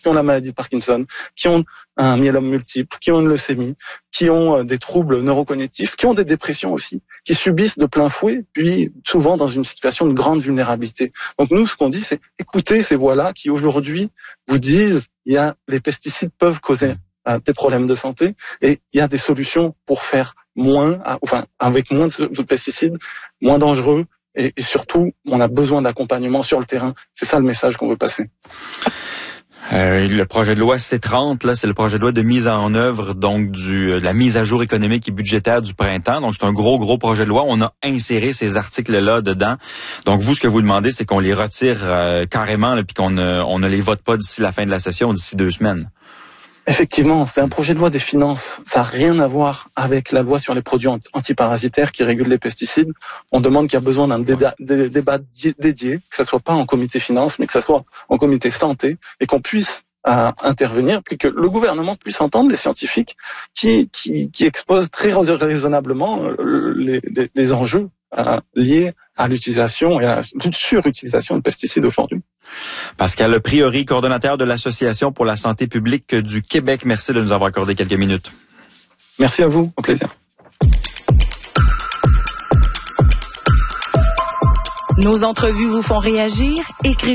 qui ont la maladie de Parkinson, qui ont un myélome multiple, qui ont une leucémie, qui ont des troubles neurocognitifs, qui ont des dépressions aussi, qui subissent de plein fouet, puis souvent dans une situation de grande vulnérabilité. Donc nous, ce qu'on dit, c'est écoutez ces voix-là qui aujourd'hui vous disent les pesticides peuvent causer des problèmes de santé et il y a des solutions pour faire avec moins de pesticides, moins dangereux et surtout, on a besoin d'accompagnement sur le terrain. C'est ça le message qu'on veut passer. Le projet de loi C30, là, c'est le projet de loi de mise en œuvre donc de la mise à jour économique et budgétaire du printemps. Donc c'est un gros projet de loi. On a inséré ces articles-là dedans. Donc vous, ce que vous demandez, c'est qu'on les retire carrément, là, puis qu'on ne les vote pas d'ici la fin de la session, d'ici 2 semaines. Effectivement, c'est un projet de loi des finances. Ça n'a rien à voir avec la loi sur les produits antiparasitaires qui régule les pesticides. On demande qu'il y a besoin d'un débat dédié, que ça soit pas en comité finance, mais que ça soit en comité santé, et qu'on puisse intervenir, puis que le gouvernement puisse entendre les scientifiques qui exposent très raisonnablement les enjeux liés à l'utilisation et à la surutilisation de pesticides aujourd'hui. Pascal Priori, coordonnateur de l'Association pour la santé publique du Québec, merci de nous avoir accordé quelques minutes. Merci à vous, au plaisir. Nos entrevues vous font réagir? Écrivez